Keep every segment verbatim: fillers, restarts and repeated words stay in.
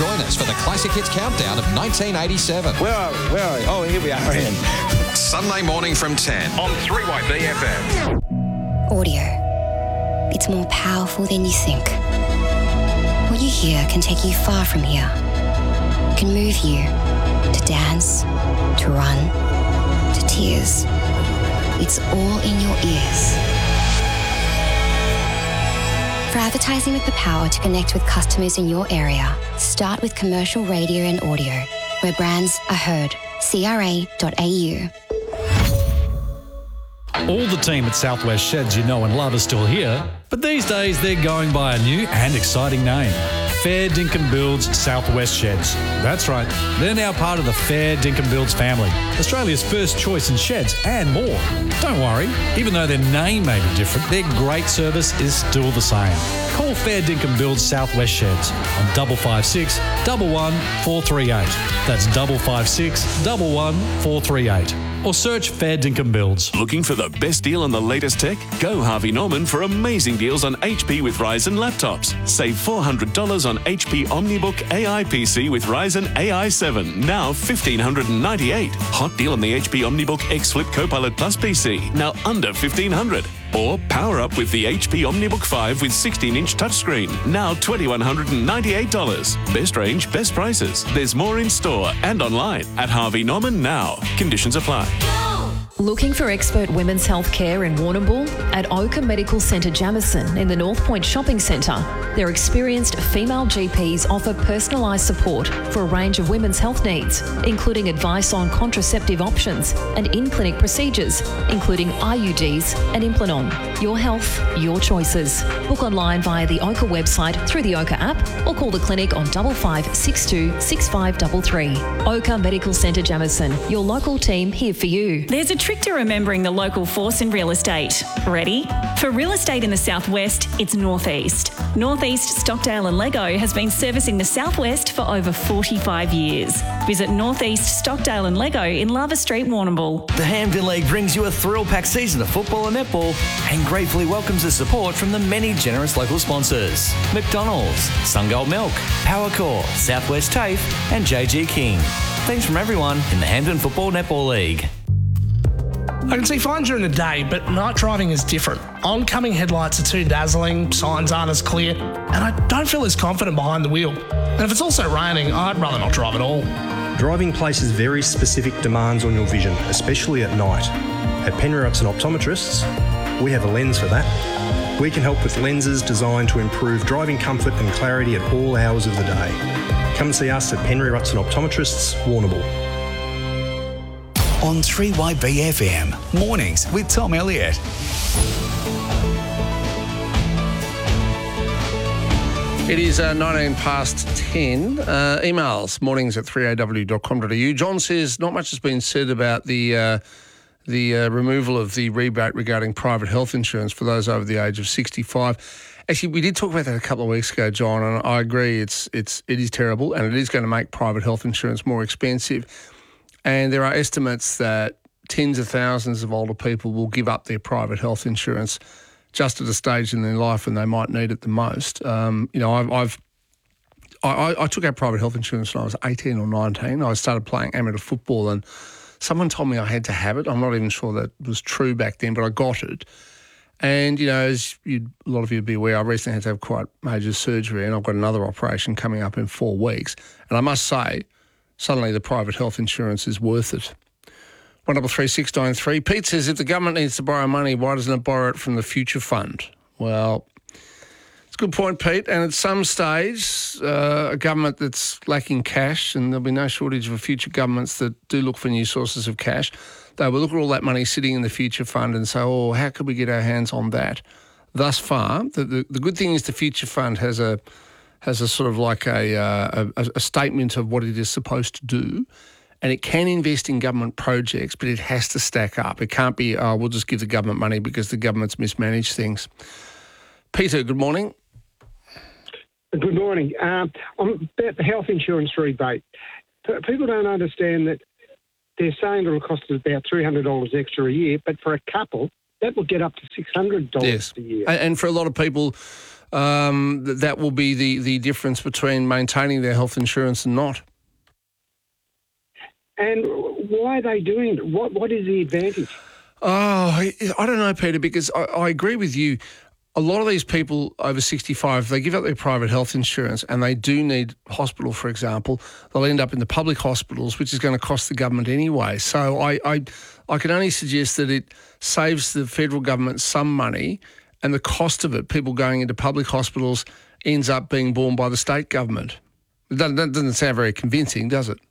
Join us for the Classic Hits Countdown of nineteen eighty-seven. Where are we? Where are we? Oh, here we are. Ian. Sunday morning from ten on three Y B F M. Audio. It's more powerful than you think. What you hear can take you far from here. Can move you to dance, to run, to tears. It's all in your ears. For advertising with the power to connect with customers in your area, start with commercial radio and audio, where brands are heard. C R A dot A U. All the team at Southwest Sheds you know and love are still here, but these days they're going by a new and exciting name. Fair Dinkum Builds Southwest Sheds. That's right, they're now part of the Fair Dinkum Builds family, Australia's first choice in sheds and more. Don't worry, even though their name may be different, their great service is still the same. Call Fair Dinkum Builds Southwest Sheds on double five six, double one, four three eight. That's double five six, double one, four three eight. Or search Fair Dinkum Builds. Looking for the best deal on the latest tech? Go Harvey Norman for amazing deals on H P with Ryzen laptops. Save four hundred dollars on H P OmniBook A I P C with Ryzen A I seven, now one thousand five hundred ninety-eight dollars. Hot deal on the H P OmniBook X Flip Copilot Plus P C, now under fifteen hundred dollars. Or power up with the H P OmniBook five with sixteen inch touchscreen, now two thousand one hundred ninety-eight dollars. Best range, best prices. There's more in store and online at Harvey Norman now. Conditions apply. Looking for expert women's health care in Warrnambool? At Oka Medical Centre Jamison in the North Point Shopping Centre, their experienced female G Ps offer personalised support for a range of women's health needs, including advice on contraceptive options and in-clinic procedures, including I U Ds and Implanon. Your health, your choices. Book online via the Oka website through the Oka app or call the clinic on double five six two six five three three. Oka Medical Centre Jamison, your local team here for you. There's a trick to remembering the local force in real estate. Ready? For real estate in the southwest, it's Northeast. Northeast Stockdale and Lego has been servicing the southwest for over forty-five years. Visit Northeast Stockdale and Lego in Lava Street, Warrnambool. The Hampden League brings you a thrill-packed season of football and netball and gratefully welcomes the support from the many generous local sponsors. McDonald's, Sungold Milk, Powercore, Southwest TAFE and J G King. Thanks from everyone in the Hampden Football Netball League. I can see fine during the day, but night driving is different. Oncoming headlights are too dazzling, signs aren't as clear, and I don't feel as confident behind the wheel. And if it's also raining, I'd rather not drive at all. Driving places very specific demands on your vision, especially at night. At Penry Upson Optometrists, we have a lens for that. We can help with lenses designed to improve driving comfort and clarity at all hours of the day. Come and see us at Penry Upson Optometrists, Warrnambool. On three Y B F M, mornings with Tom Elliott. It is uh, nineteen past ten. Uh, emails, mornings at three A W dot com dot A U. John says not much has been said about the uh, the uh, removal of the rebate regarding private health insurance for those over the age of sixty-five. Actually, we did talk about that a couple of weeks ago, John, and I agree it's it's it is terrible and it is going to make private health insurance more expensive. And there are estimates that tens of thousands of older people will give up their private health insurance just at a stage in their life when they might need it the most. Um, you know, I've, I've I, I took out private health insurance when I was eighteen or nineteen. I started playing amateur football and someone told me I had to have it. I'm not even sure that was true back then, but I got it. And, you know, as you'd, a lot of you would be aware, I recently had to have quite major surgery and I've got another operation coming up in four weeks. And I must say, suddenly the private health insurance is worth it. one double three six nine three. Pete says, if the government needs to borrow money, why doesn't it borrow it from the Future Fund? Well, it's a good point, Pete. And at some stage, uh, a government that's lacking cash, and there'll be no shortage of future governments that do look for new sources of cash, they will look at all that money sitting in the Future Fund and say, oh, how could we get our hands on that? Thus far, the, the, the good thing is the Future Fund has a has a sort of like a, uh, a a statement of what it is supposed to do, and it can invest in government projects, but it has to stack up. It can't be, oh, we'll just give the government money because the government's mismanaged things. Peter, good morning. Good morning. Um, on about the health insurance rebate, people don't understand that they're saying it'll cost us about three hundred dollars extra a year, but for a couple, that will get up to six hundred dollars yes. a year. And for a lot of people, um, th- that will be the, the difference between maintaining their health insurance and not. And why are they doing it? What What is the advantage? Oh, I, I don't know, Peter, because I, I agree with you. A lot of these people over sixty-five, they give up their private health insurance and they do need hospital, for example. They'll end up in the public hospitals, which is going to cost the government anyway. So I, I, I can only suggest that it saves the federal government some money, and the cost of it, people going into public hospitals, ends up being borne by the state government. That, that doesn't sound very convincing, does it?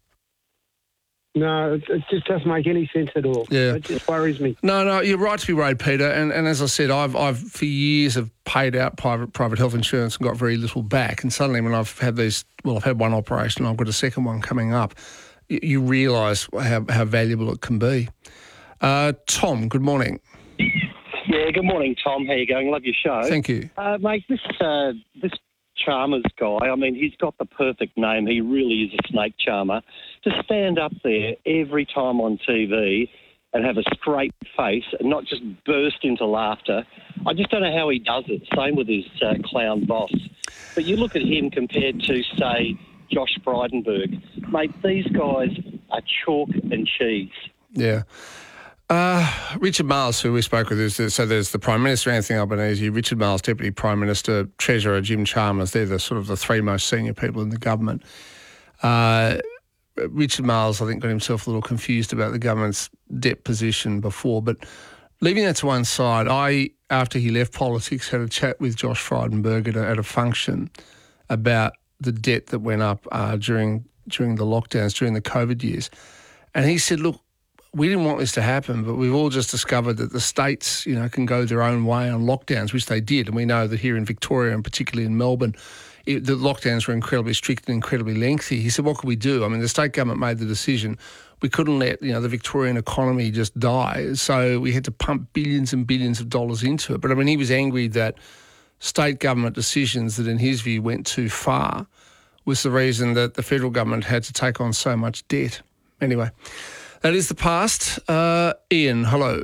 No, it, it just doesn't make any sense at all. Yeah. It just worries me. No, no, you're right to be worried, Peter. And, and as I said, I've I've for years have paid out private private health insurance and got very little back. And suddenly, when I've had these, well, I've had one operation, I've got a second one coming up. You, you realise how how valuable it can be. Uh, Tom, good morning. Yeah, good morning, Tom. How you going? Love your show. Thank you, uh, mate. This uh, this Chalmers guy. I mean, he's got the perfect name. He really is a snake charmer. To stand up there every time on T V and have a straight face and not just burst into laughter, I just don't know how he does it. Same with his uh, clown boss. But you look at him compared to, say, Josh Frydenberg. Mate, these guys are chalk and cheese. Yeah. Uh, Richard Marles, who we spoke with, is, so there's the Prime Minister, Anthony Albanese, Richard Marles, Deputy Prime Minister, Treasurer Jim Chalmers. They're the sort of the three most senior people in the government. Uh, Richard Marles, I think, got himself a little confused about the government's debt position before. But leaving that to one side, I, after he left politics, had a chat with Josh Frydenberg at a, at a function about the debt that went up uh, during during the lockdowns, during the COVID years. And he said, look, we didn't want this to happen, but we've all just discovered that the states, you know, can go their own way on lockdowns, which they did. And we know that here in Victoria, and particularly in Melbourne, it, the lockdowns were incredibly strict and incredibly lengthy. He said, what could we do? I mean, the state government made the decision. We couldn't let, you know, the Victorian economy just die. So we had to pump billions and billions of dollars into it. But I mean, he was angry that state government decisions that in his view went too far was the reason that the federal government had to take on so much debt. Anyway, that is the past. Uh, Ian, hello.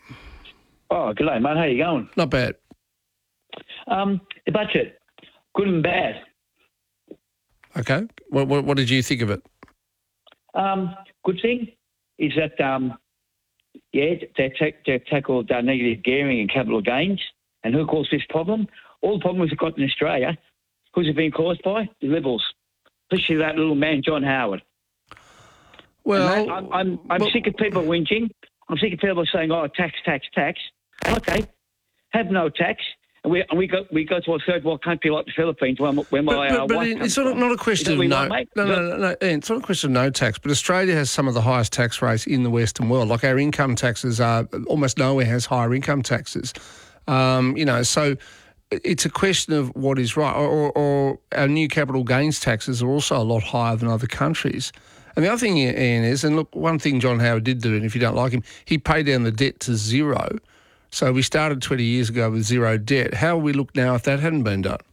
Oh, good day, mate. How you going? Not bad. Um, the budget, good and bad. Okay. What, what, what did you think of it? Um, good thing is that, um, yeah, they ta- they've tackled uh, negative gearing and capital gains. And who caused this problem? All the problems we've got in Australia, who's it been caused by? The Liberals, especially that little man, John Howard. Well, mate, I'm I'm, I'm well, sick of people whinging. I'm sick of people saying, "Oh, tax, tax, tax." Okay, have no tax, and we and we go we go to a third world country like the Philippines, where, where my but, but, uh, but wife it's not, not a question of no, want, no, no, no, no, Ian, it's not a question of no tax. But Australia has some of the highest tax rates in the Western world. Like our income taxes are almost nowhere has higher income taxes. Um, you know, so it's a question of what is right. Or, or, or our new capital gains taxes are also a lot higher than other countries. And the other thing, Ian, is, and look, one thing John Howard did do, and if you don't like him, he paid down the debt to zero. So we started twenty years ago with zero debt. How would we look now if that hadn't been done?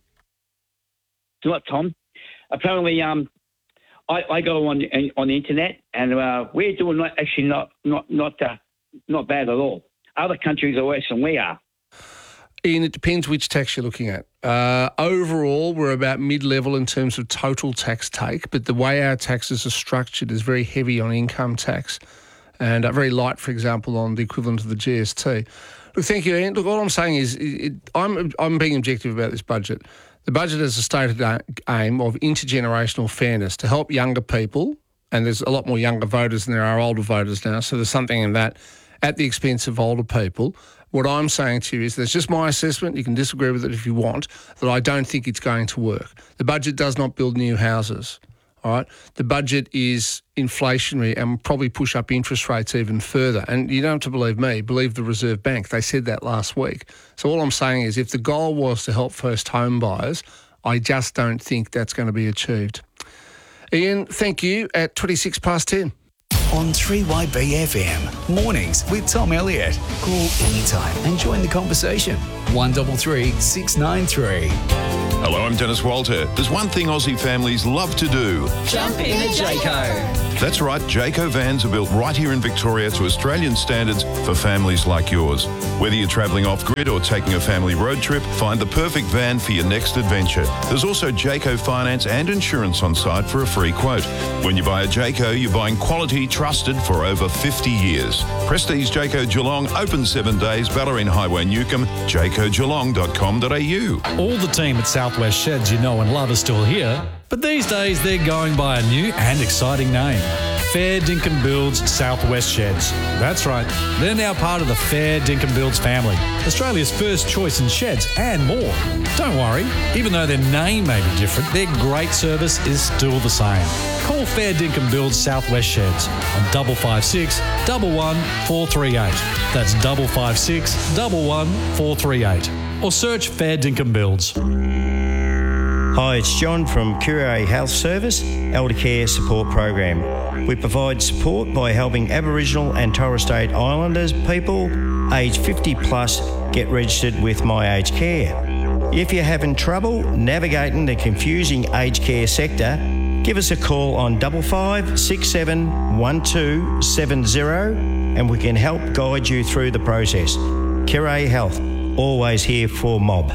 Do what, Tom? Apparently, um, I, I go on on the internet, and uh, we're doing not, actually not not not uh, not bad at all. Other countries are worse than we are. Ian, it depends which tax you're looking at. Uh, overall, we're about mid-level in terms of total tax take, but the way our taxes are structured is very heavy on income tax and uh, very light, for example, on the equivalent of the G S T. Look, thank you, Ian. Look, all I'm saying is it, I'm, I'm being objective about this budget. The budget has a stated aim of intergenerational fairness to help younger people, and there's a lot more younger voters than there are older voters now, so there's something in that, at the expense of older people. What I'm saying to you is that's just my assessment. You can disagree with it if you want, that I don't think it's going to work. The budget does not build new houses, all right? The budget is inflationary and will probably push up interest rates even further. And you don't have to believe me, believe the Reserve Bank. They said that last week. So all I'm saying is if the goal was to help first home buyers, I just don't think that's going to be achieved. Ian, thank you at twenty-six past ten. On three Y B F M, mornings with Tom Elliott. Call anytime and join the conversation. one three three, six nine three. Hello, I'm Dennis Walter. There's one thing Aussie families love to do. Jump in a Jayco. That's right, Jayco vans are built right here in Victoria to Australian standards for families like yours. Whether you're travelling off-grid or taking a family road trip, find the perfect van for your next adventure. There's also Jayco finance and insurance on site for a free quote. When you buy a Jayco, you're buying quality trusted for over fifty years. Prestige Jayco Geelong, open seven days, Ballerine Highway, Newcomb, jayco geelong dot com dot a u. All the team at Southwest Sheds you know and love are still here, but these days they're going by a new and exciting name. Fair Dinkum Builds Southwest Sheds. That's right, they're now part of the Fair Dinkum Builds family, Australia's first choice in sheds and more. Don't worry, even though their name may be different, their great service is still the same. Call Fair Dinkum Builds Southwest Sheds on double five six, double one, four three eight. That's double five six, double one, four three eight. Or search Fair Dinkum Builds. Hi, it's John from Curie Health Service, Elder Care Support Program. We provide support by helping Aboriginal and Torres Strait Islanders people aged fifty plus get registered with My Aged Care. If you're having trouble navigating the confusing aged care sector, give us a call on double five six seven one two seven zero and we can help guide you through the process. Curie Health, always here for mob.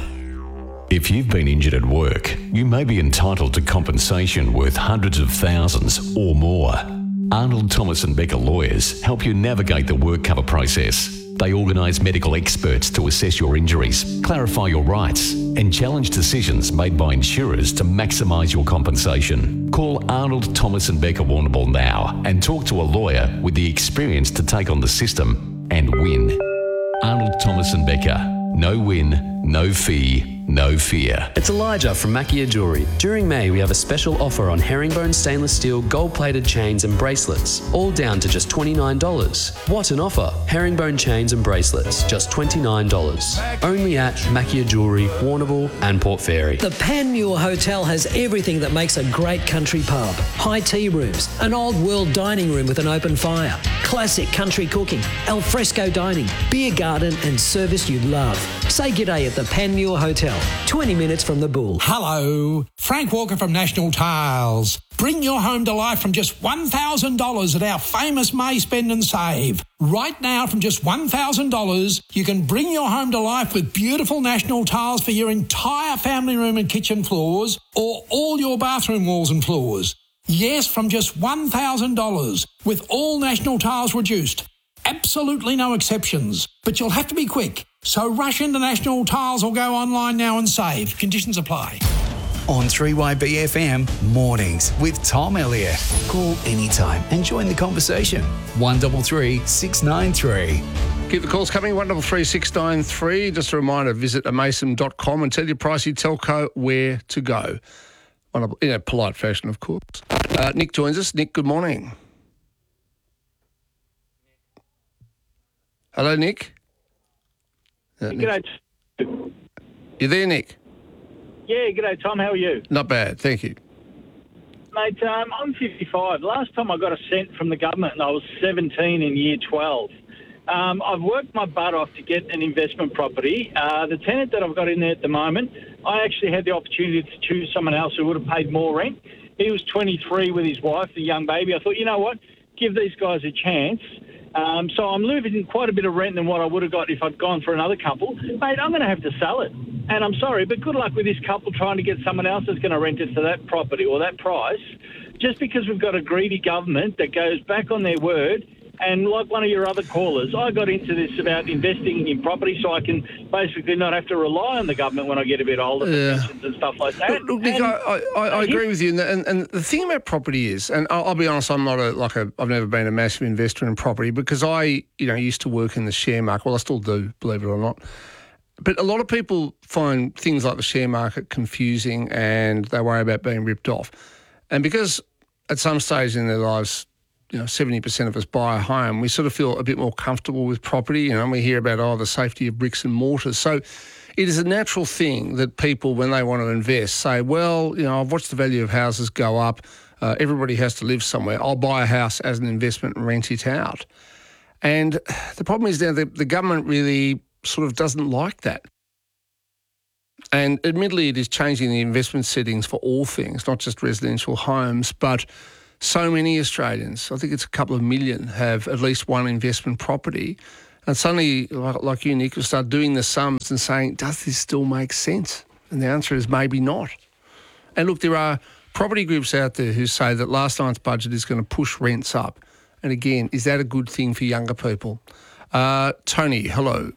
If you've been injured at work, you may be entitled to compensation worth hundreds of thousands or more. Arnold Thomas and Becker Lawyers help you navigate the work cover process. They organise medical experts to assess your injuries, clarify your rights, and challenge decisions made by insurers to maximise your compensation. Call Arnold Thomas and Becker Warrnambool now and talk to a lawyer with the experience to take on the system and win. Arnold Thomas and Becker. No win, no fee, no fear. It's Elijah from Macchia Jewellery. During May, we have a special offer on herringbone stainless steel gold-plated chains and bracelets, all down to just twenty-nine dollars. What an offer! Herringbone chains and bracelets, just twenty-nine dollars. Only at Macchia Jewellery, Warrnambool and Port Fairy. The Panmure Hotel has everything that makes a great country pub. High tea rooms, an old world dining room with an open fire, classic country cooking, al fresco dining, beer garden and service you love. Say g'day at the Panmure Hotel, twenty minutes from the Bull. Hello, Frank Walker from National Tiles. Bring your home to life from just one thousand dollars at our famous May Spend and Save. Right now, from just one thousand dollars, you can bring your home to life with beautiful National Tiles for your entire family room and kitchen floors or all your bathroom walls and floors. Yes, from just one thousand dollars, with all National Tiles reduced. Absolutely no exceptions, but you'll have to be quick. So rush into National Tiles or go online now and save. Conditions apply. On three Y B F M, mornings with Tom Elliott. Call anytime and join the conversation. one three three, six nine three. Keep the calls coming, one three three, six nine three. Just a reminder, visit amason dot com and tell your pricey telco where to go. In a polite fashion, of course. Uh, Nick joins us. Nick, good morning. Hello, Nick. Uh, G'day. You there, Nick? Yeah, g'day, Tom. How are you? Not bad, thank you. Mate, um, I'm fifty-five. Last time I got a cent from the government, and I was seventeen in year twelve. Um, I've worked my butt off to get an investment property. Uh, the tenant that I've got in there at the moment, I actually had the opportunity to choose someone else who would have paid more rent. He was twenty-three with his wife, the young baby. I thought, you know what, give these guys a chance. Um, so I'm losing quite a bit of rent than what I would have got if I'd gone for another couple. Mate, I'm going to have to sell it. And I'm sorry, but good luck with this couple trying to get someone else that's going to rent it for that property or that price. Just because we've got a greedy government that goes back on their word. And like one of your other callers, I got into this about investing in property so I can basically not have to rely on the government when I get a bit older for Yeah. pensions and stuff like that. Look, look, Nick, And- I, I, I agree with you. And, and, and the thing about property is, and I'll, I'll be honest, I'm not a like a. I've never been a massive investor in property because I, you know, used to work in the share market. Well, I still do, believe it or not. But a lot of people find things like the share market confusing, and they worry about being ripped off. And because at some stage in their lives, you know, seventy percent of us buy a home, we sort of feel a bit more comfortable with property, you know, and we hear about, oh, the safety of bricks and mortars. So it is a natural thing that people, when they want to invest, say, well, you know, I've watched the value of houses go up. Uh, everybody has to live somewhere. I'll buy a house as an investment and rent it out. And the problem is now the, the government really sort of doesn't like that. And admittedly, it is changing the investment settings for all things, not just residential homes, but so many Australians, I think it's a couple of million, have at least one investment property. And suddenly, like, like you, Nick, will start doing the sums and saying, does this still make sense? And the answer is maybe not. And look, there are property groups out there who say that last night's budget is going to push rents up. And again, is that a good thing for younger people? Uh, Tony, hello.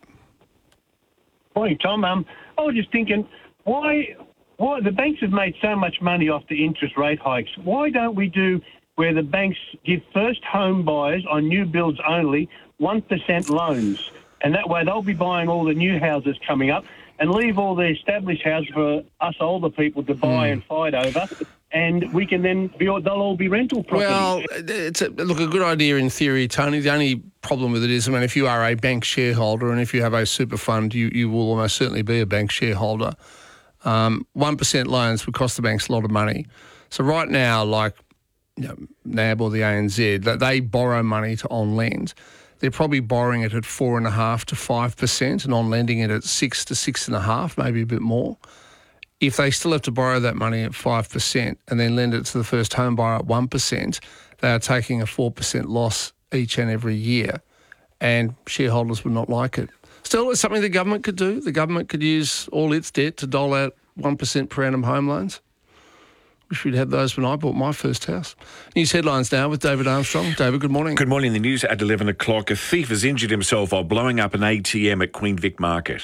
Morning, Tom. Um, I was just thinking, why, why the banks have made so much money off the interest rate hikes. Why don't we do where the banks give first home buyers on new builds only one percent loans? And that way they'll be buying all the new houses coming up and leave all the established houses for us older people to buy mm. and fight over. And we can then be, they'll all be rental properties. Well, it's a, look, a good idea in theory, Tony. The only problem with it is, I mean, if you are a bank shareholder and if you have a super fund, you, you will almost certainly be a bank shareholder. Um, one percent loans would cost the banks a lot of money. So right now, like you know, N A B or the A N Z, that they borrow money to on-lend. They're probably borrowing it at four and a half to five percent and on-lending it at six to six and a half, maybe a bit more. If they still have to borrow that money at five percent and then lend it to the first home buyer at one percent, they are taking a four percent loss each and every year, and shareholders would not like it. Still, it's something the government could do. The government could use all its debt to dole out one percent per annum home loans. Wish we'd had those when I bought my first house. News headlines now with David Armstrong. David, good morning. Good morning. The news at eleven o'clock. A thief has injured himself while blowing up an A T M at Queen Vic Market.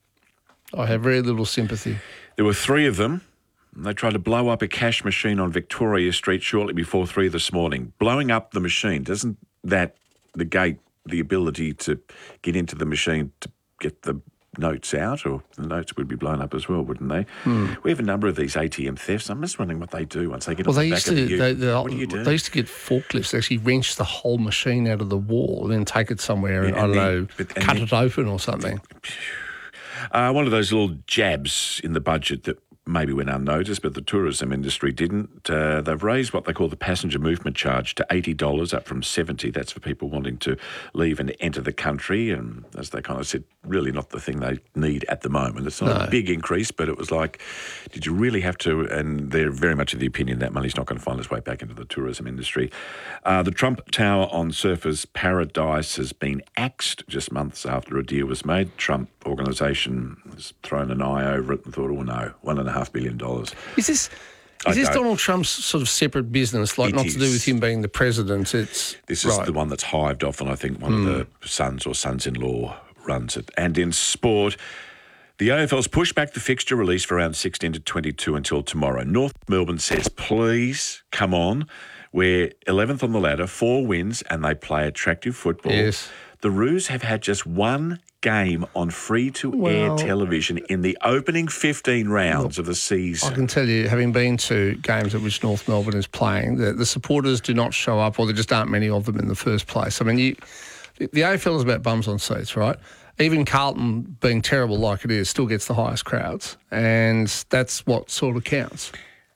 I have very little sympathy. There were three of them. They tried to blow up a cash machine on Victoria Street shortly before three this morning. Blowing up the machine, doesn't that negate the ability to get into the machine to get the notes out? Or the notes would be blown up as well, wouldn't they? Hmm. We have a number of these A T M thefts. I'm just wondering what they do once they get well, on they the used back to, of the they, ute. they, What do you do? They used to get forklifts, actually wrench the whole machine out of the wall and then take it somewhere and, Yeah, and and I then- don't know, but- and cut then- it open or something. Uh, one of those little jabs in the budget that maybe went unnoticed, but the tourism industry didn't. Uh, they've raised what they call the passenger movement charge to eighty dollars, up from seventy dollars. That's for people wanting to leave and enter the country. And as they kind of said, really not the thing they need at the moment. It's not No. a big increase, but it was like, did you really have to? And they're very much of the opinion that money's not going to find its way back into the tourism industry. Uh, the Trump Tower on Surfers Paradise has been axed just months after a deal was made. Trump organisation has thrown an eye over it and thought, oh no, one and a half billion dollars. Is this I is this don't- Donald Trump's sort of separate business, like It not to do is. with him being the president? It's This is right. the one that's hived off, and I think one Hmm. of the sons or sons-in-law runs it. And in sport, the A F L's pushed back the fixture release for round sixteen to twenty-two until tomorrow. North Melbourne says, please, come on. We're eleventh on the ladder, four wins, and they play attractive football. Yes. The Roos have had just one game on free-to-air Well- television in the opening fifteen rounds of the season. I can tell you, having been to games at which North Melbourne is playing, the, the supporters do not show up, or there just aren't many of them in the first place. I mean, you, the, the A F L is about bums on seats, right? Even Carlton, being terrible like it is, still gets the highest crowds, and that's what sort of counts.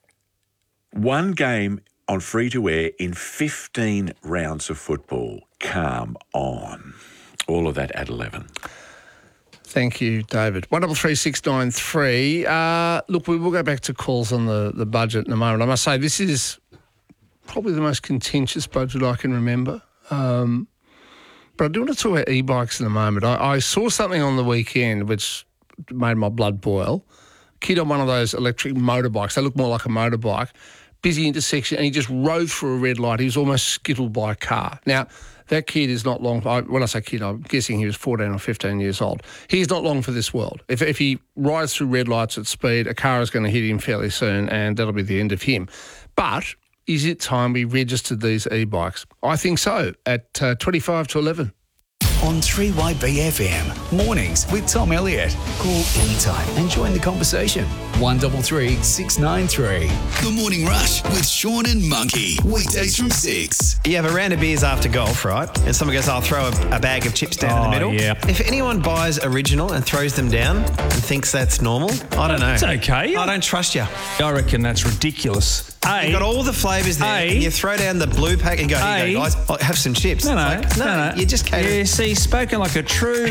One game on free-to-air in fifteen rounds of football. Calm on. All of that at eleven. Thank you, David. one double three six nine three. Uh, look, we will go back to calls on the, the budget in a moment. I must say, this is probably the most contentious budget I can remember. Um, but I do want to talk about e-bikes in a moment. I, I saw something on the weekend which made my blood boil. Kid on one of those electric motorbikes. They look more like a motorbike. Busy intersection, and he just rode through a red light. He was almost skittled by a car. Now, that kid is not long. I, when I say kid, I'm guessing he was fourteen or fifteen years old. He's not long for this world. If, if he rides through red lights at speed, a car is going to hit him fairly soon, and that'll be the end of him. But is it time we registered these e-bikes? I think so, at uh, twenty-five to eleven. On three Y B F M, mornings with Tom Elliott. Call anytime and join the conversation. one double three six nine three. The Morning Rush with Sean and Monkey. Weekdays from six. You have a round of beers after golf, right? And someone goes, I'll throw a, a bag of chips down in the Oh, middle. yeah. If anyone buys original and throws them down and thinks that's normal, I don't know. It's okay. I don't trust you. I reckon that's ridiculous. A, You've got all the flavours there, A, and you throw down the blue pack and go, here you A, go, guys, I'll have some chips. No, no, Like, no, no. you just can't. Yeah, see, He's spoken like a true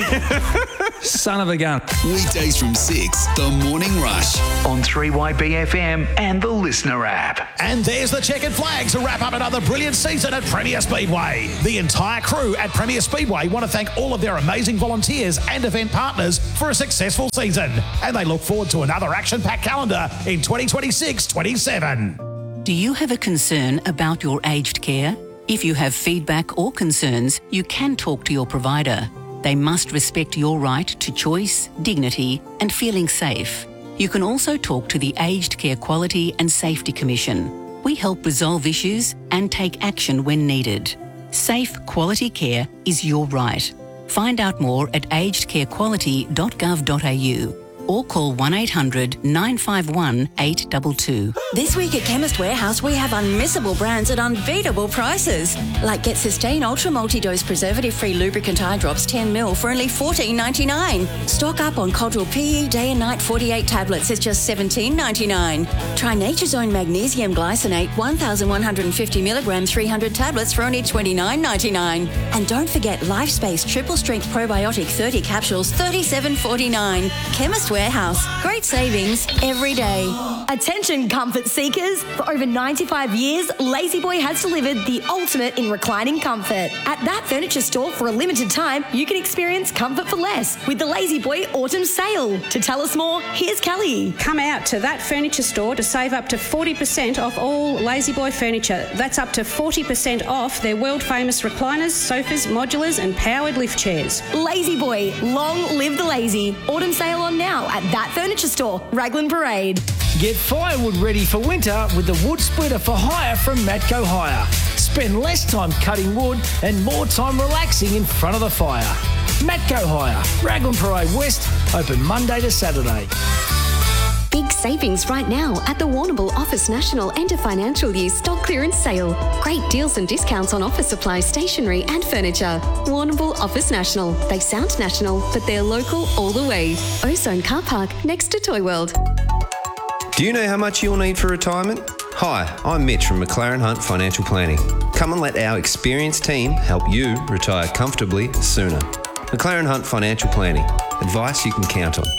son of a gun. Weekdays from six, The Morning Rush. On three Y B F M and the Listener app. And there's the checkered flag to wrap up another brilliant season at Premier Speedway. The entire crew at Premier Speedway want to thank all of their amazing volunteers and event partners for a successful season. And they look forward to another action-packed calendar in twenty twenty-six twenty-seven. Do you have a concern about your aged care? If you have feedback or concerns, you can talk to your provider. They must respect your right to choice, dignity, and feeling safe. You can also talk to the Aged Care Quality and Safety Commission. We help resolve issues and take action when needed. Safe, quality care is your right. Find out more at aged care quality dot gov dot a u or call one eight hundred nine five one eight two two. This week at Chemist Warehouse, we have unmissable brands at unbeatable prices. Like Get Sustain Ultra Multi-Dose Preservative-Free Lubricant Eye Drops ten mil for only fourteen ninety-nine. Stock up on Codral P E Day and Night forty-eight tablets is just seventeen ninety-nine. Try Nature's Own Magnesium Glycinate one thousand one hundred fifty milligram three hundred tablets for only twenty-nine ninety-nine. And don't forget LifeSpace Triple Strength Probiotic thirty capsules, thirty-seven forty-nine. Chemist Warehouse. Great savings every day. Attention comfort seekers. For over ninety-five years, Lazy Boy has delivered the ultimate in reclining comfort. At that furniture store for a limited time, you can experience comfort for less with the Lazy Boy Autumn Sale. To tell us more, here's Kelly. Come out to that furniture store to save up to forty percent off all Lazy Boy furniture. That's up to forty percent off their world famous recliners, sofas, modulars and powered lift chairs. Lazy Boy, long live the lazy. Autumn Sale on now at that furniture store, Raglan Parade. Get firewood ready for winter with the wood splitter for hire from Matco Hire. Spend less time cutting wood and more time relaxing in front of the fire. Matco Hire, Raglan Parade West, open Monday to Saturday. Big savings right now at the Warrnambool Office National End of Financial Year Stock Clearance Sale. Great deals and discounts on office supplies, stationery and furniture. Warrnambool Office National. They sound national, but they're local all the way. Ozone Car Park next to Toy World. Do you know how much you'll need for retirement? Hi, I'm Mitch from McLaren Hunt Financial Planning. Come and let our experienced team help you retire comfortably sooner. McLaren Hunt Financial Planning. Advice you can count on.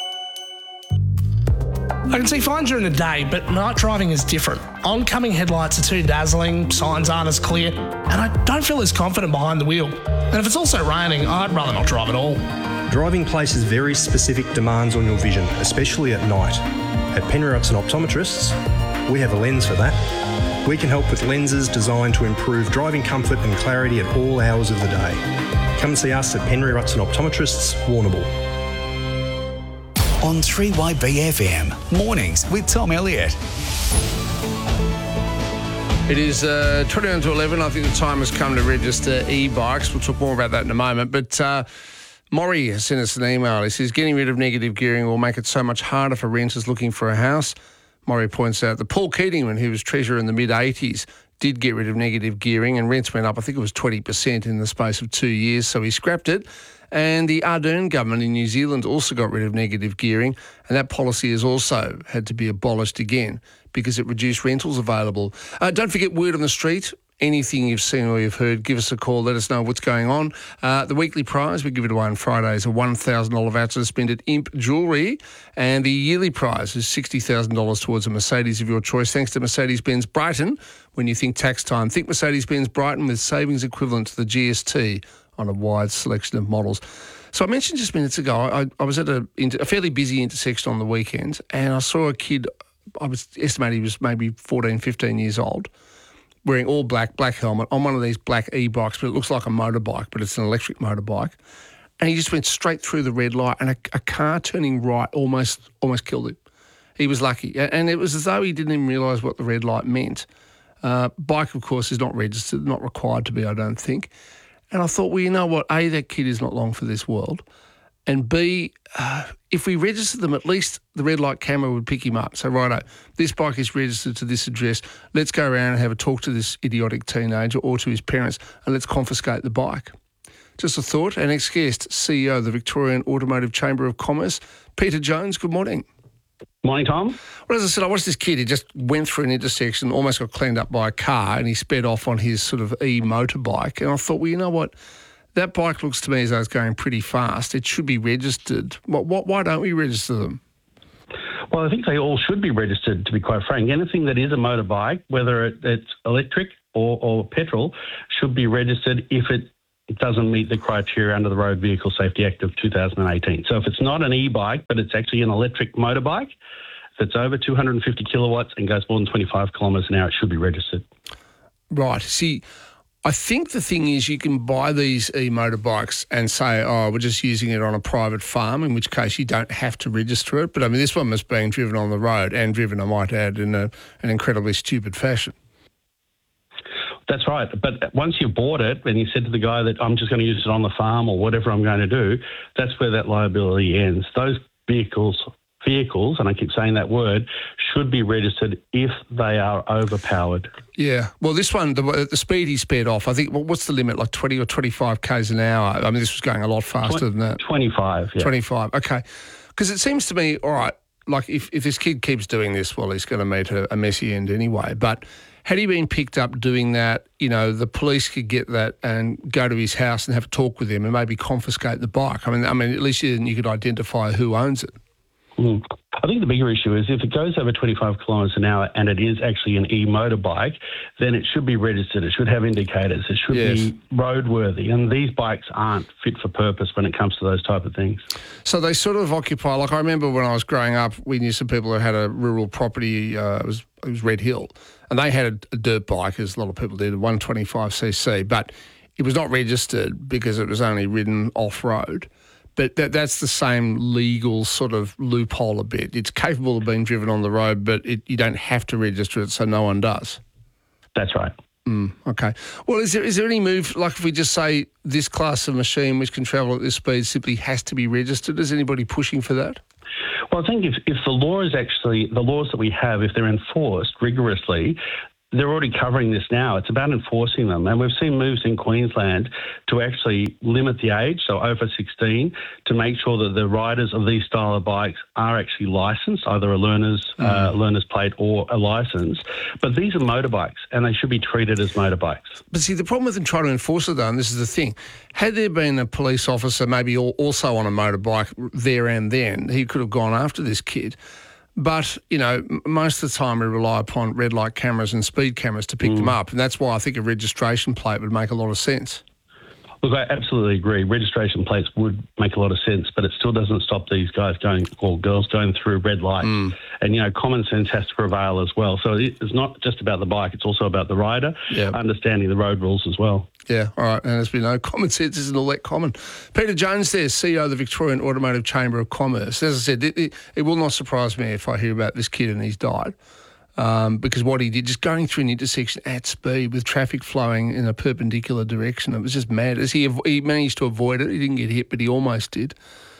I can see fine during the day, but night driving is different. Oncoming headlights are too dazzling, signs aren't as clear, and I don't feel as confident behind the wheel. And if it's also raining, I'd rather not drive at all. Driving places very specific demands on your vision, especially at night. At Penriott's and Optometrists, we have a lens for that. We can help with lenses designed to improve driving comfort and clarity at all hours of the day. Come and see us at Penriott's and Optometrists, Warrnambool. On three Y B F M, mornings with Tom Elliott. It is uh, twenty-one to eleven. I think the time has come to register e-bikes. We'll talk more about that in a moment. But uh, Maury has sent us an email. He says, getting rid of negative gearing will make it so much harder for renters looking for a house. Maury points out that Paul Keating, when he was Treasurer in the mid-eighties, did get rid of negative gearing and rents went up, I think it was twenty percent in the space of two years, so he scrapped it. And the Ardern government in New Zealand also got rid of negative gearing, and that policy has also had to be abolished again because it reduced rentals available. Uh, don't forget, word on the street. Anything you've seen or you've heard, give us a call. Let us know what's going on. Uh, the weekly prize, we give it away on Fridays, a one thousand dollars voucher to spend at Imp Jewellery. And the yearly prize is sixty thousand dollars towards a Mercedes of your choice, thanks to Mercedes-Benz Brighton. When you think tax time, think Mercedes-Benz Brighton with savings equivalent to the G S T on a wide selection of models. So I mentioned just minutes ago, I, I was at a, a fairly busy intersection on the weekend, and I saw a kid, I was estimating he was maybe fourteen, fifteen years old, wearing all black, black helmet, on one of these black e-bikes, but it looks like a motorbike, but it's an electric motorbike. And he just went straight through the red light, and a, a car turning right almost almost killed him. He was lucky. And it was as though he didn't even realise what the red light meant. Uh, bike, of course, is not registered, not required to be, I don't think. And I thought, well, you know what? A, that kid is not long for this world. And B, uh, if we register them, at least the red light camera would pick him up. So, righto, this bike is registered to this address. Let's go around and have a talk to this idiotic teenager or to his parents, and let's confiscate the bike. Just a thought. Our next guest, C E O of the Victorian Automotive Chamber of Commerce, Peter Jones. Good morning. Morning, Tom. Well, as I said, I watched this kid. He just went through an intersection, almost got cleaned up by a car, and he sped off on his sort of e-motorbike. And I thought, well, you know what? that bike looks to me as though it's going pretty fast. It should be registered. What, what, why don't we register them? Well, I think they all should be registered, to be quite frank. Anything that is a motorbike, whether it, it's electric or, or petrol, should be registered if it doesn't meet the criteria under the Road Vehicle Safety Act of two thousand eighteen. So if it's not an e-bike, but it's actually an electric motorbike, if it's over two hundred fifty kilowatts and goes more than twenty-five kilometres an hour, it should be registered. Right. See, I think the thing is you can buy these e-motorbikes and say, oh, we're just using it on a private farm, in which case you don't have to register it. But, I mean, this one was being driven on the road and driven, I might add, in a, an incredibly stupid fashion. That's right. But once you've bought it and you said to the guy that I'm just going to use it on the farm or whatever I'm going to do, that's where that liability ends. Those vehicles, vehicles, and I keep saying that word, should be registered if they are overpowered. Yeah. Well, this one, the, the speed he sped off, I think, well, what's the limit, like twenty or twenty-five kays an hour? I mean, this was going a lot faster than that. twenty-five, yeah. twenty-five, okay. Because it seems to me, all right, like if, if this kid keeps doing this, well, he's going to meet a, a messy end anyway. But had he been picked up doing that, you know, the police could get that and go to his house and have a talk with him and maybe confiscate the bike. I mean, I mean, at least you, you could identify who owns it. Mm. I think the bigger issue is if it goes over twenty-five kilometres an hour and it is actually an e-motorbike, then it should be registered. It should have indicators. It should Yes. be roadworthy. And these bikes aren't fit for purpose when it comes to those type of things. So they sort of occupy, like I remember when I was growing up, we knew some people who had a rural property, uh, it was it was Red Hill, and they had a, a dirt bike, as a lot of people did, a one twenty-five c c, but it was not registered because it was only ridden off-road. But that, that's the same legal sort of loophole a bit. It's capable of being driven on the road, but it, you don't have to register it, so no one does. That's right. Mm, okay. Well, is there is there any move, like if we just say this class of machine which can travel at this speed simply has to be registered? Is anybody pushing for that? Well, I think if, if the law is actually, the laws that we have, if they're enforced rigorously, they're already covering this now. It's about enforcing them. And we've seen moves in Queensland to actually limit the age, so over sixteen, to make sure that the riders of these style of bikes are actually licensed, either a learner's, mm. uh, learner's plate or a licence. But these are motorbikes, and they should be treated as motorbikes. But see, the problem with them trying to enforce it, though, and this is the thing, had there been a police officer maybe also on a motorbike there and then, he could have gone after this kid. But, you know, most of the time we rely upon red light cameras and speed cameras to pick mm. them up, and that's why I think a registration plate would make a lot of sense. Look, I absolutely agree. Registration plates would make a lot of sense, but it still doesn't stop these guys going, or girls going through red lights. Mm. And, you know, common sense has to prevail as well. So it's not just about the bike, it's also about the rider, yep. understanding the road rules as well. Yeah, all right. And as we know, common sense isn't all that common. Peter Jones there, C E O of the Victorian Automotive Chamber of Commerce. As I said, it, it, it will not surprise me if I hear about this kid and he's died. Um, because what he did, just going through an intersection at speed with traffic flowing in a perpendicular direction, it was just mad. As he he managed to avoid it, he didn't get hit, but he almost did.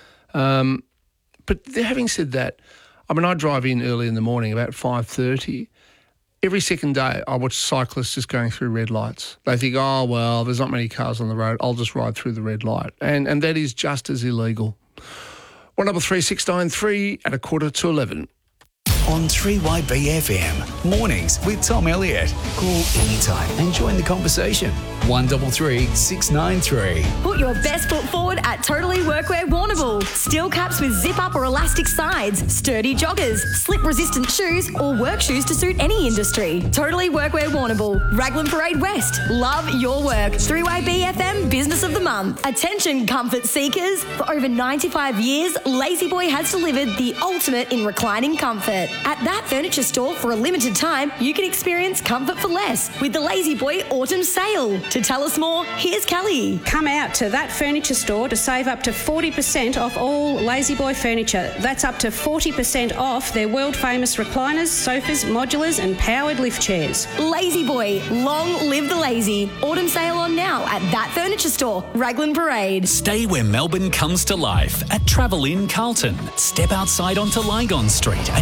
Um, but having said that, I mean, I drive in early in the morning, about five thirty. Every second day, I watch cyclists just going through red lights. They think, oh, well, there's not many cars on the road, I'll just ride through the red light. And and that is just as illegal. one double three six nine three at a quarter to eleven. On three Y B F M, mornings with Tom Elliott. Call anytime and join the conversation. one double three six nine three. Put your best foot forward at Totally Workwear Warrnambool. Steel caps with zip-up or elastic sides, sturdy joggers, slip-resistant shoes, or work shoes to suit any industry. Totally Workwear Warrnambool, Raglan Parade West. Love your work. three Y B F M Business of the Month. Attention comfort seekers. For over ninety-five years, Lazy Boy has delivered the ultimate in reclining comfort. At that furniture store, for a limited time, you can experience comfort for less with the Lazy Boy Autumn Sale. To tell us more, here's Kelly. Come out to that furniture store to save up to forty percent off all Lazy Boy furniture. That's up to forty percent off their world-famous recliners, sofas, modulars and powered lift chairs. Lazy Boy, long live the lazy. Autumn sale on now at that furniture store, Raglan Parade. Stay where Melbourne comes to life at Travel Inn Carlton. Step outside onto Lygon Street and you're instantly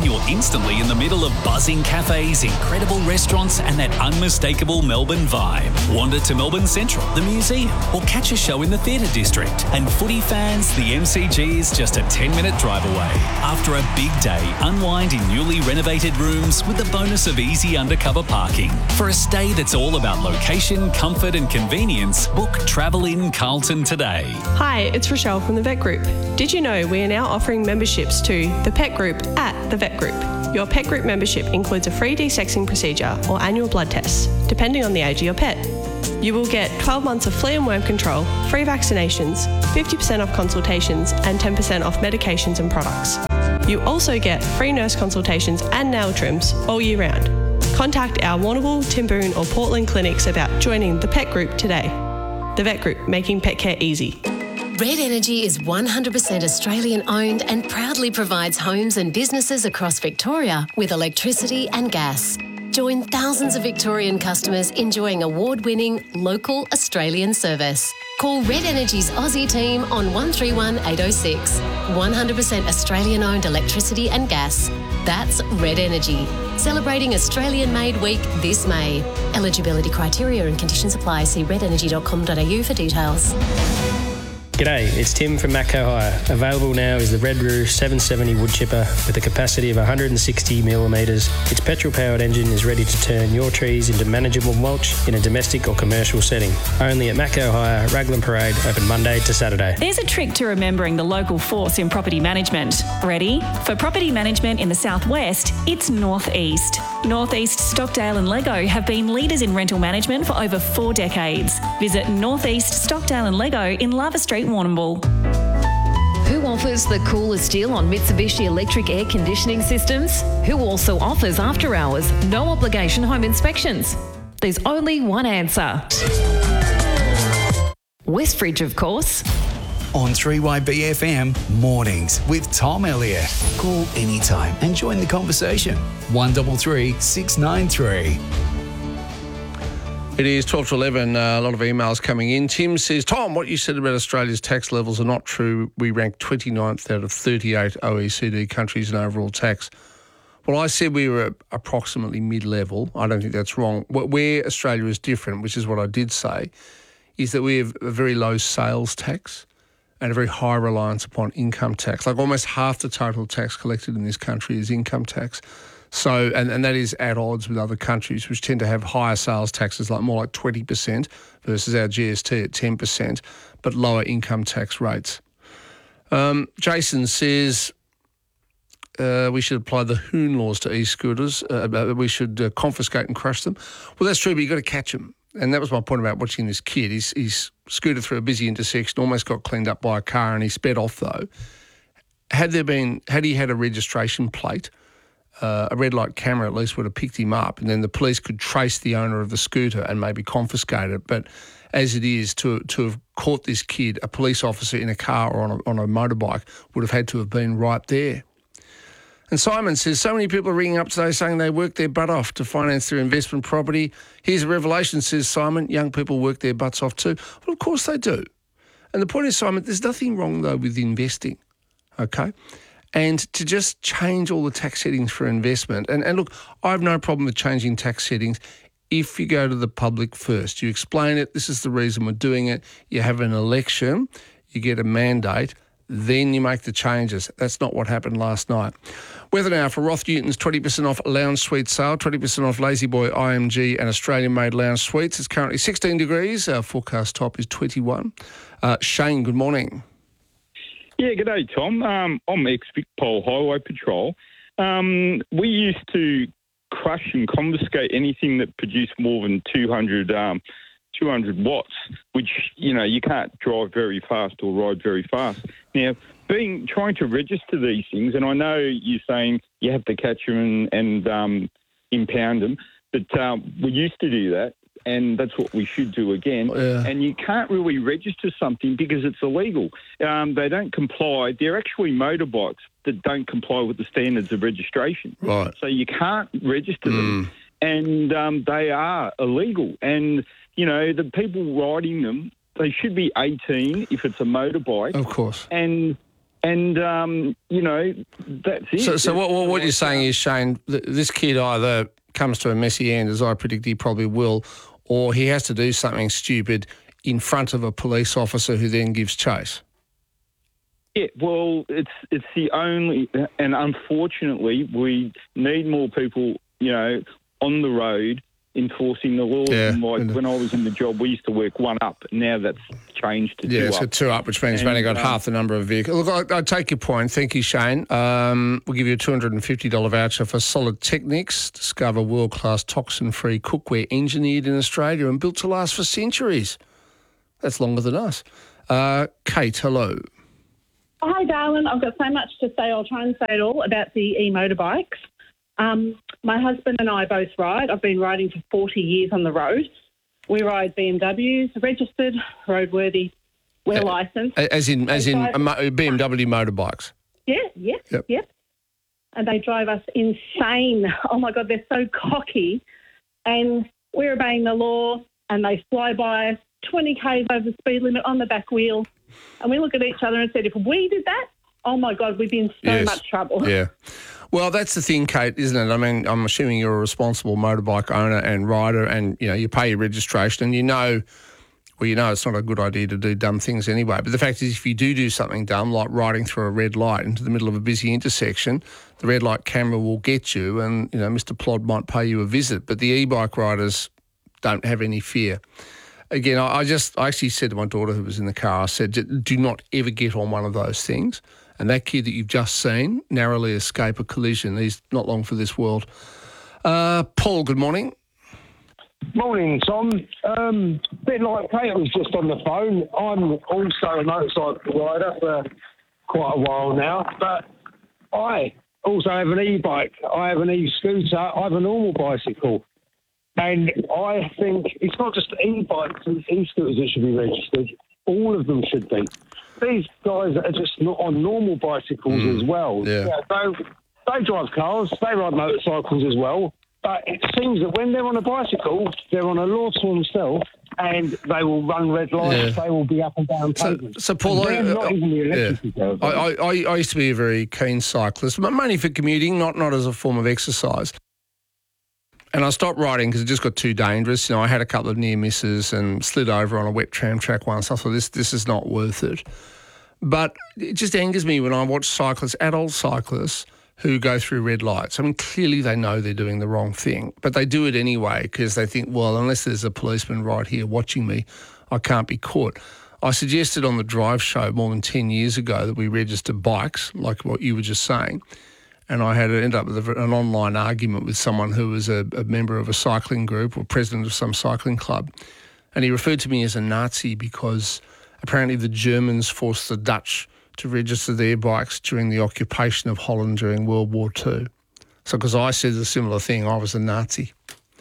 constantly in the middle of buzzing cafes, incredible restaurants and that unmistakable Melbourne vibe. Wander to Melbourne Central, the museum, or catch a show in the theatre district. And footy fans, the M C G is just a ten minute drive away. After a big day, unwind in newly renovated rooms with the bonus of easy undercover parking. For a stay that's all about location, comfort and convenience, book Travel in Carlton today. Hi, it's Rochelle from the Vet Group. Did you know we are now offering memberships to the Pet Group at the Vet Group? Your Pet Group membership includes a free desexing procedure or annual blood tests, depending on the age of your pet. You will get twelve months of flea and worm control, free vaccinations, fifty percent off consultations and ten percent off medications and products. You also get free nurse consultations and nail trims all year round. Contact our Warrnambool, Timboon or Portland clinics about joining the Pet Group today. The Vet Group, making pet care easy. Red Energy is one hundred percent Australian owned and proudly provides homes and businesses across Victoria with electricity and gas. Join thousands of Victorian customers enjoying award-winning local Australian service. Call Red Energy's Aussie team on one three one eight oh six. one hundred percent Australian owned electricity and gas. That's Red Energy. Celebrating Australian-made week this May. Eligibility criteria and conditions apply. See red energy dot com dot a u for details. G'day, it's Tim from Matco Hire. Available now is the Red Roo seven seventy wood chipper with a capacity of one hundred sixty millimetres. Its petrol-powered engine is ready to turn your trees into manageable mulch in a domestic or commercial setting. Only at Matco Hire, Raglan Parade, open Monday to Saturday. There's a trick to remembering the local force in property management. Ready? For property management in the southwest, it's North East. North East, Stockdale and Lego have been leaders in rental management for over four decades. Visit North East, Stockdale and Lego in Lava Street, Warrnambool. Who offers the coolest deal on Mitsubishi electric air conditioning systems? Who also offers after hours, no obligation home inspections? There's only one answer. Westfridge, of course. On three Y B F M, mornings with Tom Elliott. Call anytime and join the conversation. one three three, six nine three. It is twelve to eleven, uh, a lot of emails coming in. Tim says, Tom, what you said about Australia's tax levels are not true. We rank twenty-ninth out of thirty-eight O E C D countries in overall tax. Well, I said we were approximately mid-level. I don't think that's wrong. Where Australia is different, which is what I did say, is that we have a very low sales tax and a very high reliance upon income tax. Like almost half the total tax collected in this country is income tax. So, and, and that is at odds with other countries which tend to have higher sales taxes, like more like twenty percent versus our G S T at ten percent, but lower income tax rates. Um, Jason says uh, we should apply the Hoon laws to e-scooters. Uh, we should uh, confiscate and crush them. Well, that's true, but you've got to catch them. And that was my point about watching this kid. He's, he's scooted through a busy intersection, almost got cleaned up by a car, and he sped off, though. Had there been, had he had a registration plate, Uh, a red light camera at least would have picked him up, and then the police could trace the owner of the scooter and maybe confiscate it. But as it is, to to have caught this kid, a police officer in a car or on a, on a motorbike would have had to have been right there. And Simon says, so many people are ringing up today saying they work their butt off to finance their investment property. Here's a revelation, says Simon, young people work their butts off too. Well, of course they do. And the point is, Simon, there's nothing wrong, though, with investing, okay? And to just change all the tax settings for investment. And, and look, I have no problem with changing tax settings if you go to the public first. You explain it, this is the reason we're doing it. You have an election, you get a mandate, then you make the changes. That's not what happened last night. Weather now for Roth Newton's twenty percent off lounge suite sale, twenty percent off Lazy Boy I M G and Australian-made lounge suites. It's currently sixteen degrees. Our forecast top is twenty-one. Uh, Shane, good morning. Yeah, g'day, Tom. Um, I'm ex-Vicpol Highway Patrol. Um, we used to crush and confiscate anything that produced more than two hundred, um, two hundred watts, which, you know, you can't drive very fast or ride very fast. Now, being trying to register these things, and I know you're saying you have to catch them and, and um, impound them, but um, we used to do that. And that's what we should do again. Yeah. And you can't really register something because it's illegal. Um, they don't comply. They're actually motorbikes that don't comply with the standards of registration. Right. So you can't register Mm. them. And um, they are illegal. And, you know, the people riding them, they should be eighteen if it's a motorbike. Of course. And And, um, you know, that's it. So, so what, what, what you're saying is, Shane, th- this kid either comes to a messy end, as I predict he probably will, or he has to do something stupid in front of a police officer who then gives chase. Yeah, well, it's it's the only, and unfortunately, we need more people, you know, on the road enforcing the laws. Yeah. And like when I was in the job, we used to work one up. Now that's changed to Yeah, two it's up. got two up, which means And, you've only got um, half the number of vehicles. Look, I, I take your point. Thank you, Shane. Um, we'll give you a two hundred fifty dollars voucher for Solid Technics. Discover world-class toxin-free cookware engineered in Australia and built to last for centuries. That's longer than us. Uh, Kate, hello. Hi, darling. I've got so much to say. I'll try and say it all about the e-motorbikes. Um, my husband and I both ride. I've been riding for forty years on the road. We ride B M Ws, registered, roadworthy. We're licensed. As in, as They in drive- a mo- B M W motorbikes. Yeah, yep, Yep. yep. And they drive us insane. Oh, my God, they're so cocky. And we're obeying the law, and they fly by us twenty k's over the speed limit on the back wheel. And we look at each other and said, if we did that, oh, my God, we'd be in so Yes. much trouble. Yeah. Well, that's the thing, Kate, isn't it? I mean, I'm assuming you're a responsible motorbike owner and rider, and, you know, you pay your registration and you know, well, you know it's not a good idea to do dumb things anyway. But the fact is, if you do do something dumb, like riding through a red light into the middle of a busy intersection, the red light camera will get you and, you know, Mister Plod might pay you a visit. But the e-bike riders don't have any fear. Again, I I just, I actually said to my daughter who was in the car, I said, do not ever get on one of those things. And that kid that you've just seen narrowly escape a collision. He's not long for this world. Uh, Paul, good morning. Morning, Tom. Um, bit like Kate was just on the phone. I'm also a motorcycle rider for quite a while now, but I also have an e-bike. I have an e-scooter. I have a normal bicycle. And I think it's not just e-bikes and e-scooters that should be registered. All of them should be. These guys are just not on normal bicycles Mm. as well. Yeah. they, they drive cars, they ride motorcycles as well. But it seems that when they're on a bicycle, they're on a law to themselves, and they will run red lights. Yeah. They will be up and down So, pavements. so Paul, I, And they're not even the yeah. electric girls. I, I, I I used to be a very keen cyclist, but mainly for commuting, not not as a form of exercise. And I stopped riding because it just got too dangerous. You know, I had a couple of near misses and slid over on a wet tram track once. I thought this this is not worth it. But it just angers me when I watch cyclists, adult cyclists, who go through red lights. I mean, clearly they know they're doing the wrong thing, but they do it anyway because they think, well, unless there's a policeman right here watching me, I can't be caught. I suggested on the Drive show more than ten years ago that we register bikes, like what you were just saying, and I had to end up with a, an online argument with someone who was a, a member of a cycling group or president of some cycling club, and he referred to me as a Nazi because apparently the Germans forced the Dutch to register their bikes during the occupation of Holland during World War Two. So because I said a similar thing, I was a Nazi.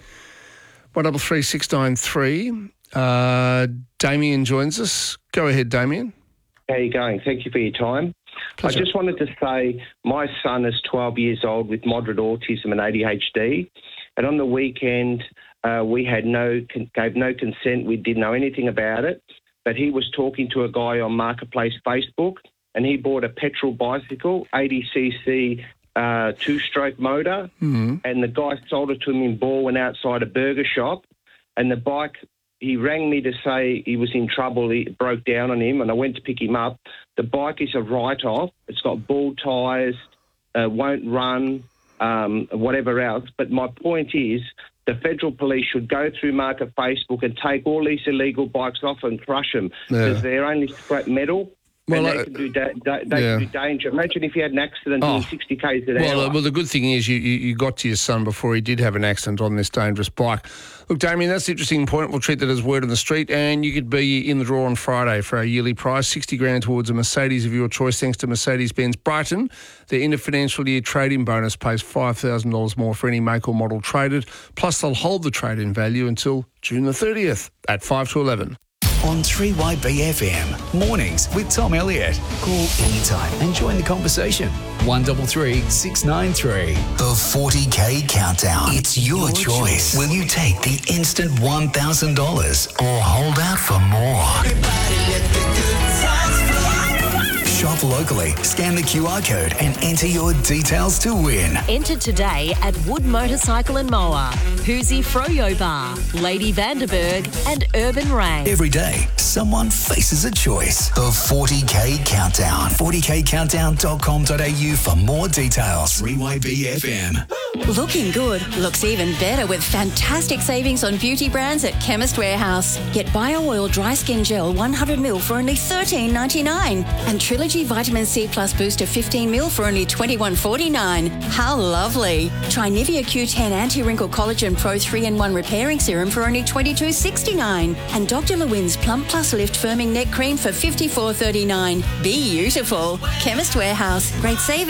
one double three six nine three. Uh, Damien joins us. Go ahead, Damien. How are you going? Thank you for your time. Pleasure. I just wanted to say my son is twelve years old with moderate autism and A D H D. And on the weekend, uh, we had no gave no consent. We didn't know anything about it. But he was talking to a guy on Marketplace Facebook, and he bought a petrol bicycle, eighty c c uh, two-stroke motor, Mm-hmm. and the guy sold it to him in Balwyn outside a burger shop. And the bike, he rang me to say he was in trouble. It broke down on him, and I went to pick him up. The bike is a write-off. It's got ball tyres, uh, won't run, um, whatever else. But my point is the federal police should go through Market Facebook and take all these illegal bikes off and crush them Yeah. because they're only scrap metal. Well, and they uh, can do da- da- they yeah. can do danger. Imagine if you had an accident Oh. doing sixty k's an Well, hour. uh, well, the good thing is you, you, you got to your son before he did have an accident on this dangerous bike. Look, Damien, that's an interesting point. We'll treat that as word on the street, and you could be in the draw on Friday for our yearly prize, sixty grand towards a Mercedes of your choice, thanks to Mercedes-Benz Brighton. Their end of financial year trade-in bonus pays five thousand dollars more for any make or model traded, plus they'll hold the trade-in value until June the thirtieth at five to eleven. On three Y B F M, mornings with Tom Elliott. Call anytime and join the conversation. one double three six nine three. The forty K countdown. It's your, choice. Will you take the instant one thousand dollars or hold out for more? Shop locally, scan the Q R code and enter your details to win. Enter today at Wood Motorcycle and Mower, Hoosie Froyo Bar, Lady Vanderberg and Urban Rain. Every day, someone faces a choice. The forty K Countdown. forty k countdown dot com dot a u for more details. three Y B F M. Looking good looks even better with fantastic savings on beauty brands at Chemist Warehouse. Get Bio Oil Dry Skin Gel one hundred milliliters for only thirteen ninety-nine and Trilogy Vitamin C Plus Booster fifteen milliliters for only twenty-one forty-nine. How lovely. Try Nivea Q ten Anti-Wrinkle Collagen Pro three in one Repairing Serum for only twenty-two sixty-nine and Doctor Lewin's Plump Plus Lift Firming Neck Cream for fifty-four thirty-nine. Be beautiful. Chemist Warehouse. Great savings.